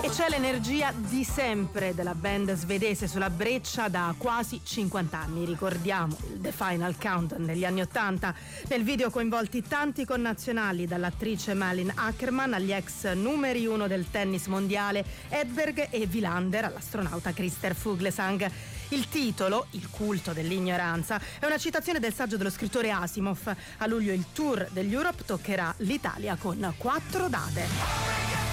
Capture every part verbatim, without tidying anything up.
E c'è l'energia di sempre della band svedese sulla breccia da quasi cinquanta anni. Ricordiamo il The Final Countdown negli anni ottanta. Nel video coinvolti tanti connazionali, dall'attrice Malin Ackerman agli ex numeri uno del tennis mondiale Edberg e Wilander all'astronauta Christer Fuglesang. Il titolo, Il culto dell'ignoranza, è una citazione del saggio dello scrittore Asimov. A luglio il tour degli Europe toccherà l'Italia con quattro date.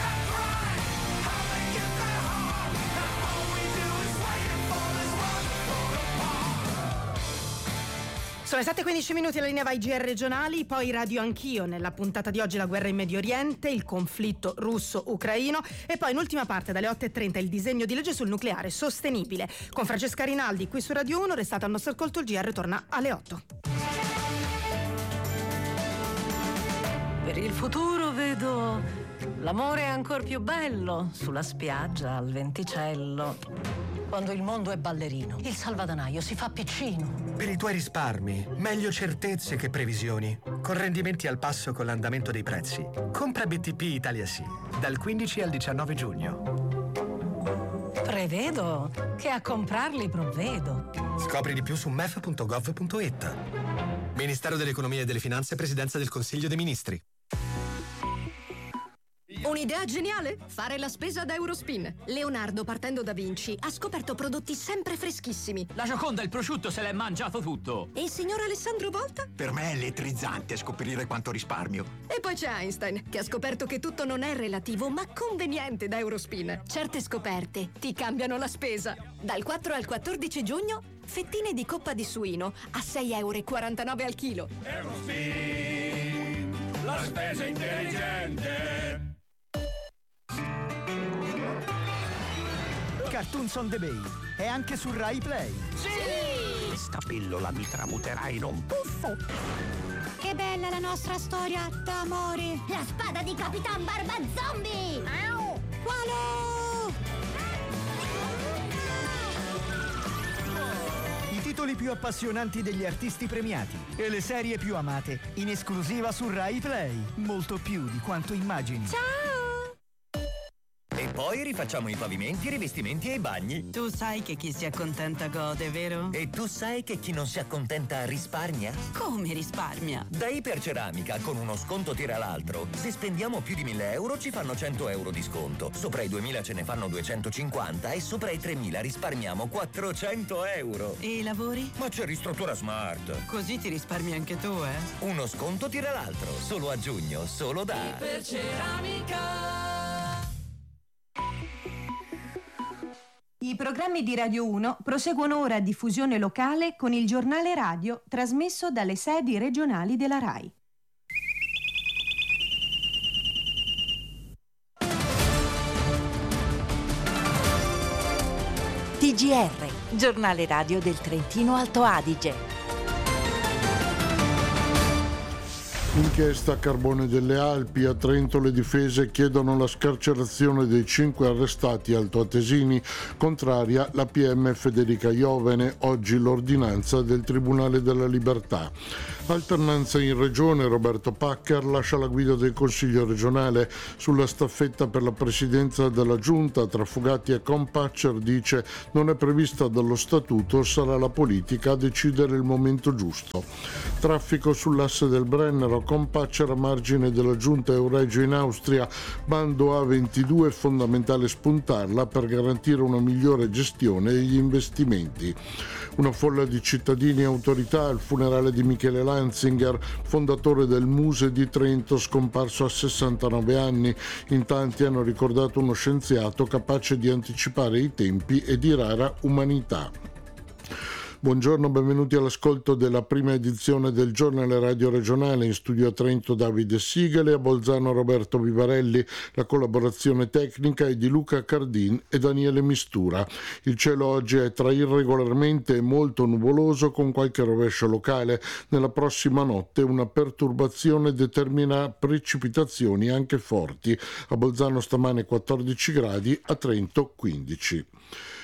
Sono le sette e quindici minuti, la linea va ai G R regionali, poi Radio Anch'io, nella puntata di oggi la guerra in Medio Oriente, il conflitto russo-ucraino e poi in ultima parte dalle otto e trenta il disegno di legge sul nucleare sostenibile. Con Francesca Rinaldi qui su Radio uno, restate al nostro ascolto, il G R torna alle otto. Per il futuro vedo l'amore ancor più bello sulla spiaggia al venticello. Quando il mondo è ballerino, il salvadanaio si fa piccino. Per i tuoi risparmi, meglio certezze che previsioni. Con rendimenti al passo con l'andamento dei prezzi. Compra B T P Italia Sì, dal quindici al diciannove giugno. Prevedo che a comprarli provvedo. Scopri di più su m e f punto gov punto i t. Ministero dell'Economia e delle Finanze, Presidenza del Consiglio dei Ministri. Un'idea geniale? Fare la spesa da Eurospin. Leonardo, partendo da Vinci, ha scoperto prodotti sempre freschissimi. La Gioconda e il prosciutto se l'è mangiato tutto. E il signor Alessandro Volta? Per me è elettrizzante scoprire quanto risparmio. E poi c'è Einstein, che ha scoperto che tutto non è relativo, ma conveniente da Eurospin. Certe scoperte ti cambiano la spesa. Dal quattro al quattordici giugno, fettine di coppa di suino a sei virgola quarantanove euro al chilo. Eurospin, la spesa intelligente. Cartoons on the Bay è anche su Rai Play. Sì! Questa pillola mi tramuterà in un puffo. Che bella la nostra storia d'amore. La spada di Capitan Barba Zombie. Au! Qualo! I titoli più appassionanti degli artisti premiati e le serie più amate in esclusiva su Rai Play. Molto più di quanto immagini. Ciao! E poi rifacciamo i pavimenti, i rivestimenti e i bagni. Tu sai che chi si accontenta gode, vero? E tu sai che chi non si accontenta risparmia? Come risparmia? Da Iperceramica, con uno sconto tira l'altro. Se spendiamo più di mille euro ci fanno cento euro di sconto. Sopra i duemila ce ne fanno duecentocinquanta e sopra i tremila risparmiamo quattrocento euro. E i lavori? Ma c'è Ristruttura Smart. Così ti risparmi anche tu, eh? Uno sconto tira l'altro. Solo a giugno, solo da Iperceramica. I programmi di Radio uno proseguono ora a diffusione locale con il giornale radio trasmesso dalle sedi regionali della RAI. T G R, giornale radio del Trentino Alto Adige. Inchiesta Carbone delle Alpi. A Trento le difese chiedono la scarcerazione dei cinque arrestati altoatesini, contraria la P M Federica Iovene, oggi l'ordinanza del Tribunale della Libertà. Alternanza in regione, Roberto Paccar lascia la guida del Consiglio regionale. Sulla staffetta per la presidenza della Giunta tra Fugatti e Compaccer dice non è prevista dallo statuto, sarà la politica a decidere il momento giusto. Traffico sull'asse del Brennero, Compaccer a margine della Giunta Euregio in Austria, bando A ventidue, è fondamentale spuntarla per garantire una migliore gestione degli investimenti. Una folla di cittadini e autorità al funerale di Michele Lanzinger, fondatore del Muse di Trento, scomparso a sessantanove anni. In tanti hanno ricordato uno scienziato capace di anticipare i tempi e di rara umanità. Buongiorno, benvenuti all'ascolto della prima edizione del giornale radio regionale. In studio a Trento Davide Sigale, a Bolzano Roberto Vivarelli. La collaborazione tecnica è di Luca Cardin e Daniele Mistura. Il cielo oggi è tra irregolarmente e molto nuvoloso con qualche rovescio locale. Nella prossima notte una perturbazione determina precipitazioni anche forti. A Bolzano stamane quattordici gradi, a Trento quindici.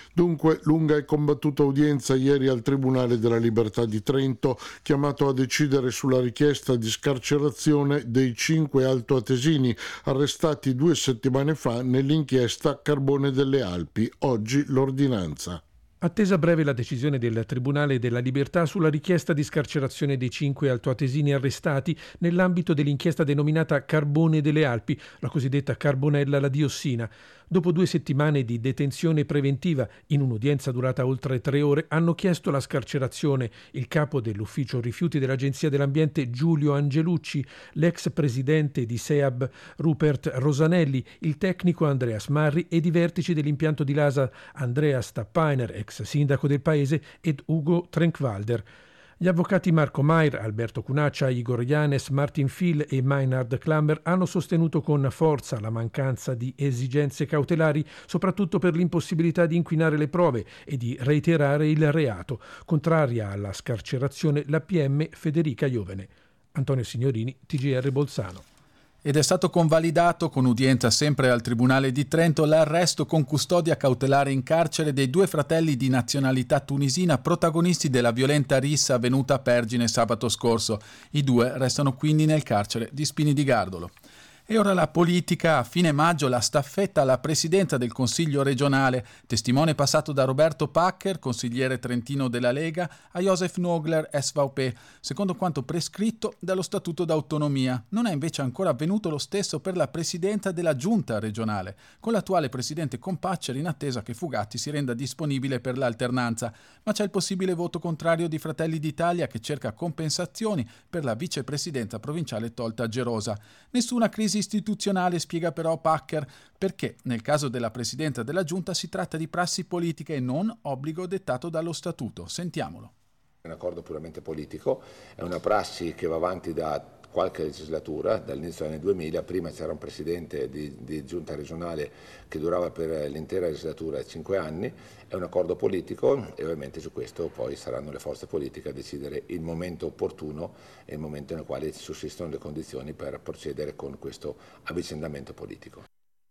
Dunque, lunga e combattuta udienza ieri al Tribunale della Libertà di Trento, chiamato a decidere sulla richiesta di scarcerazione dei cinque altoatesini arrestati due settimane fa nell'inchiesta Carbone delle Alpi. Oggi l'ordinanza. Attesa a breve la decisione del Tribunale della Libertà sulla richiesta di scarcerazione dei cinque altoatesini arrestati nell'ambito dell'inchiesta denominata Carbone delle Alpi, la cosiddetta carbonella alla diossina. Dopo due settimane di detenzione preventiva, in un'udienza durata oltre tre ore, hanno chiesto la scarcerazione il capo dell'ufficio rifiuti dell'Agenzia dell'Ambiente Giulio Angelucci, l'ex presidente di SEAB Rupert Rosanelli, il tecnico Andreas Marri ed i vertici dell'impianto di Lasa Andreas Tappainer, ex sindaco del paese, ed Ugo Trenkwalder. Gli avvocati Marco Mair, Alberto Cunaccia, Igor Janes, Martin Phil e Meinhard Klammer hanno sostenuto con forza la mancanza di esigenze cautelari, soprattutto per l'impossibilità di inquinare le prove e di reiterare il reato. Contraria alla scarcerazione la P M Federica Iovene. Antonio Signorini, T G R Bolzano. Ed è stato convalidato, con udienza sempre al Tribunale di Trento, l'arresto con custodia cautelare in carcere dei due fratelli di nazionalità tunisina protagonisti della violenta rissa avvenuta a Pergine sabato scorso. I due restano quindi nel carcere di Spini di Gardolo. E ora la politica. A fine maggio la staffetta alla presidenza del Consiglio regionale, testimone passato da Roberto Packer, consigliere trentino della Lega, a Josef Nogler, S V P, secondo quanto prescritto dallo Statuto d'autonomia. Non è invece ancora avvenuto lo stesso per la presidenza della Giunta regionale, con l'attuale presidente Compaccer in attesa che Fugatti si renda disponibile per l'alternanza. Ma c'è il possibile voto contrario di Fratelli d'Italia, che cerca compensazioni per la vicepresidenza provinciale tolta a Gerosa. Nessuna crisi istituzionale, spiega però Packer, perché nel caso della presidenza della Giunta si tratta di prassi politica e non obbligo dettato dallo Statuto. Sentiamolo. È un accordo puramente politico, è una prassi che va avanti da qualche legislatura, dall'inizio degli anni duemila. Prima c'era un presidente di, di giunta regionale che durava per l'intera legislatura cinque anni, è un accordo politico e ovviamente su questo poi saranno le forze politiche a decidere il momento opportuno e il momento nel quale sussistono le condizioni per procedere con questo avvicendamento politico.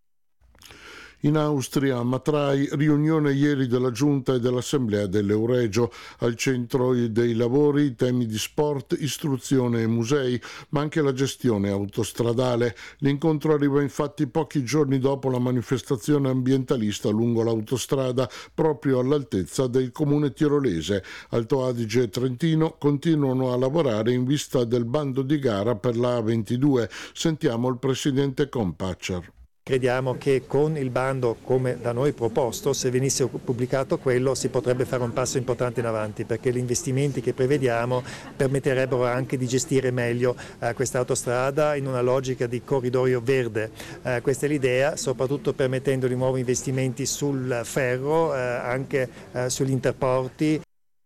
In Austria, a Matrai, riunione ieri della Giunta e dell'Assemblea dell'Euregio. Al centro dei lavori temi di sport, istruzione e musei, ma anche la gestione autostradale. L'incontro arriva infatti pochi giorni dopo la manifestazione ambientalista lungo l'autostrada, proprio all'altezza del comune tirolese. Alto Adige e Trentino continuano a lavorare in vista del bando di gara per la A ventidue. Sentiamo il presidente Compaccer. Crediamo che con il bando, come da noi proposto, se venisse pubblicato quello, si potrebbe fare un passo importante in avanti, perché gli investimenti che prevediamo permetterebbero anche di gestire meglio eh, questa autostrada in una logica di corridoio verde. Eh, questa è l'idea, soprattutto permettendo di nuovi investimenti sul ferro, eh, anche eh, sugli interporti.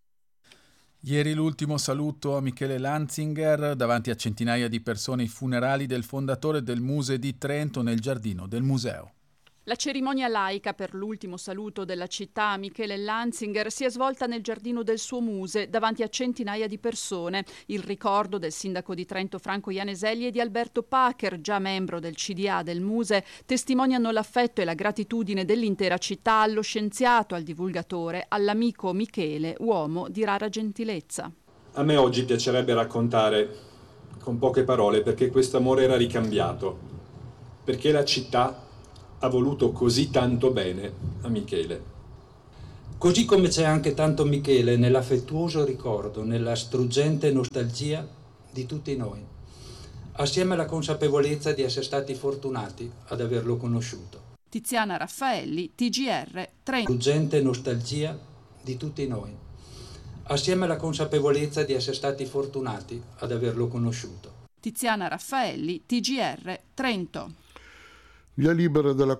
Ieri l'ultimo saluto a Michele Lanzinger davanti a centinaia di persone ai funerali del fondatore del Museo di Trento nel giardino del museo. La cerimonia laica per l'ultimo saluto della città a Michele Lanzinger si è svolta nel giardino del suo muse davanti a centinaia di persone. Il ricordo del sindaco di Trento Franco Ianeselli e di Alberto Packer, già membro del C D A del Muse, testimoniano l'affetto e la gratitudine dell'intera città allo scienziato, al divulgatore, all'amico Michele, uomo di rara gentilezza. A me oggi piacerebbe raccontare con poche parole perché questo amore era ricambiato, perché la città ha voluto così tanto bene a Michele. Così come c'è anche tanto Michele nell'affettuoso ricordo, nella struggente nostalgia di tutti noi, assieme alla consapevolezza di essere stati fortunati ad averlo conosciuto. Tiziana Raffaelli, T G R Trento. Struggente nostalgia di tutti noi, assieme alla consapevolezza di essere stati fortunati ad averlo conosciuto. Tiziana Raffaelli, T G R Trento. Via libera della